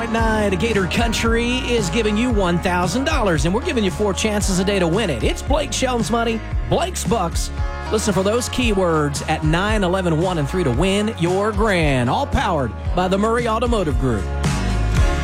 Night, Gator Country is giving you $1,000, and we're giving you 4 chances a day to win it. It's Blake Shelton's money, Blake's bucks. Listen for those keywords at 9, 11, 1, and 3 to win your grand. All powered by the Murray Automotive Group.